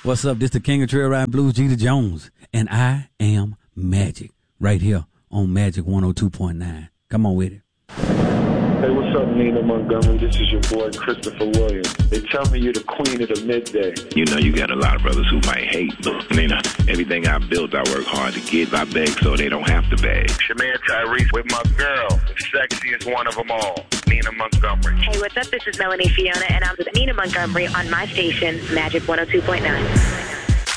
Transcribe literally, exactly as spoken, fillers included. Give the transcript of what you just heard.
What's up? This the King of Trail Riding Blues, Jeter Jones, and I am Magic right here on Magic one oh two point nine. Come on with it. Hey, what's up, Nina Montgomery? This is your boy, Christopher Williams. They tell me you're the queen of the midday. You know you got a lot of brothers who might hate, but Nina, everything I built, I work hard to get. I beg so they don't have to beg. Shaman Tyrese with my girl, the sexiest one of them all, Nina Montgomery. Hey, what's up? This is Melanie Fiona, and I'm with Nina Montgomery on my station, Magic one oh two point nine.